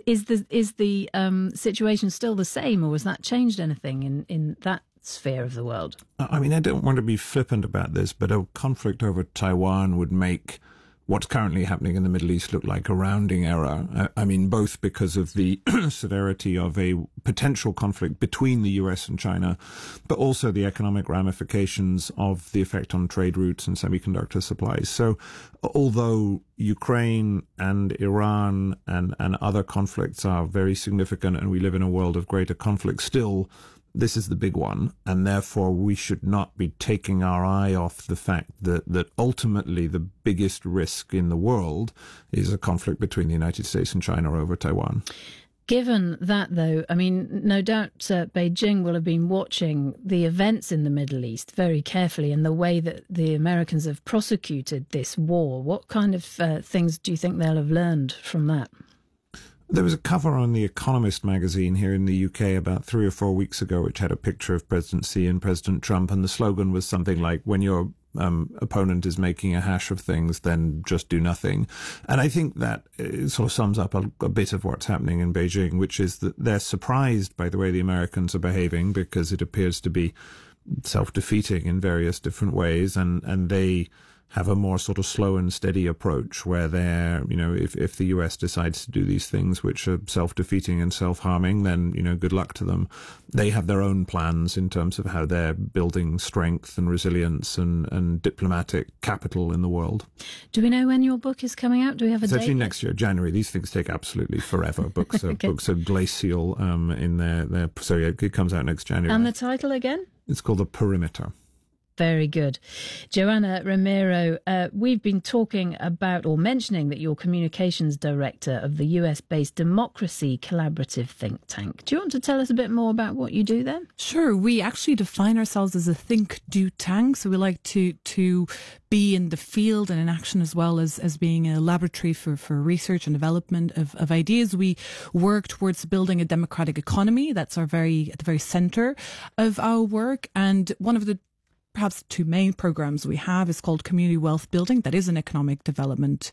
the situation still the same, or has that changed anything in that sphere of the world? I mean, I don't want to be flippant about this, but a conflict over Taiwan would make what's currently happening in the Middle East look like a rounding error. I mean, both because of the severity of a potential conflict between the US and China, but also the economic ramifications of the effect on trade routes and semiconductor supplies. So although Ukraine and Iran and other conflicts are very significant and we live in a world of greater conflict, still this is the big one, and therefore we should not be taking our eye off the fact that ultimately the biggest risk in the world is a conflict between the United States and China over Taiwan. Given that, though, I mean, no doubt Beijing will have been watching the events in the Middle East very carefully and the way that the Americans have prosecuted this war. What kind of things do you think they'll have learned from that? There was a cover on The Economist magazine here in the UK about 3 or 4 weeks ago, which had a picture of President Xi and President Trump, and the slogan was something like, when your opponent is making a hash of things, then just do nothing. And I think that sort of sums up a bit of what's happening in Beijing, which is that they're surprised by the way the Americans are behaving, because it appears to be self-defeating in various different ways, and they have a more sort of slow and steady approach where they're, if the US decides to do these things which are self-defeating and self-harming, then, good luck to them. They have their own plans in terms of how they're building strength and resilience and diplomatic capital in the world. Do we know when your book is coming out? Do we have a date? It's actually next year, January. These things take absolutely forever. Books are, okay. Books are glacial in their so yeah, it comes out next January. And the title again? It's called The Perimeter. Very good. Joanna Romero, we've been talking about or mentioning that you're communications director of the US-based Democracy Collaborative think tank. Do you want to tell us a bit more about what you do then? Sure. We actually define ourselves as a think-do tank. So we like to be in the field and in action as well as being a laboratory for research and development of ideas. We work towards building a democratic economy. That's at the very center of our work. And one of the perhaps two main programs we have is called Community Wealth Building. That is an economic development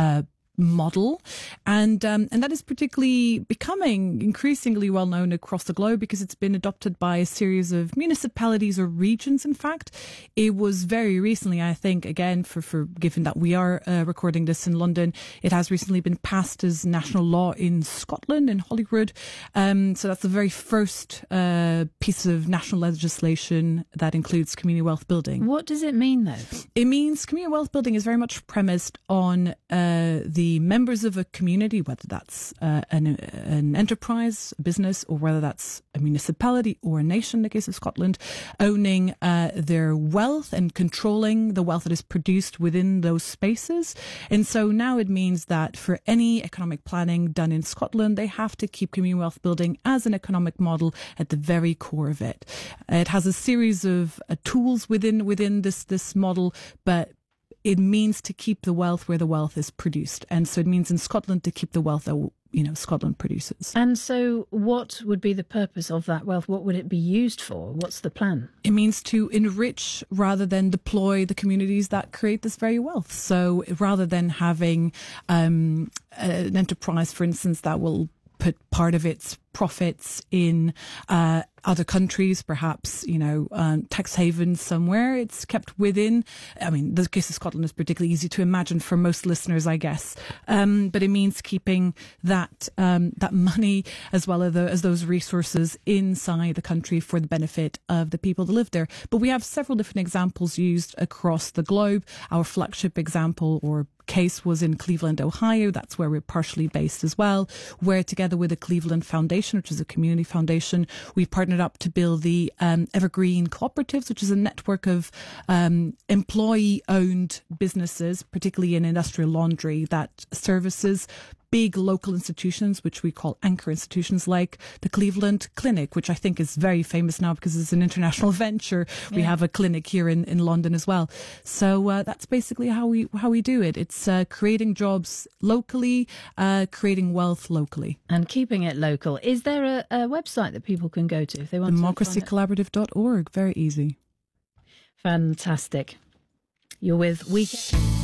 model. And that is particularly becoming increasingly well known across the globe because it's been adopted by a series of municipalities or regions, in fact. It was very recently, I think, again, for given that we are recording this in London, it has recently been passed as national law in Scotland, in Holyrood. So that's the very first piece of national legislation that includes community wealth building. What does it mean, though? It means community wealth building is very much premised on the members of a community, whether that's an enterprise, a business, or whether that's a municipality or a nation, in the case of Scotland, owning their wealth and controlling the wealth that is produced within those spaces. And so now it means that for any economic planning done in Scotland, they have to keep community wealth building as an economic model at the very core of it. It has a series of tools within this model, but it means to keep the wealth where the wealth is produced. And so it means in Scotland to keep the wealth that, Scotland produces. And so what would be the purpose of that wealth? What would it be used for? What's the plan? It means to enrich rather than deploy the communities that create this very wealth. So rather than having an enterprise, for instance, that will put part of its profits in other countries, perhaps, tax havens somewhere. It's kept within. I mean, the case of Scotland is particularly easy to imagine for most listeners, I guess. But it means keeping that money as well as those resources inside the country for the benefit of the people that live there. But we have several different examples used across the globe. Our flagship example or case was in Cleveland, Ohio. That's where we're partially based as well, where together with the Cleveland Foundation, which is a community foundation, we partnered up to build the Evergreen Cooperatives, which is a network of employee-owned businesses, particularly in industrial laundry, that services big local institutions, which we call anchor institutions, like the Cleveland Clinic, which I think is very famous now because it's an international venture. Yeah. We have a clinic here in London as well. So that's basically how we do it. It's creating jobs locally, creating wealth locally. And keeping it local. Is there a website that people can go to if they want democracycollaborative.org. Very easy. Fantastic. You're with Weekend.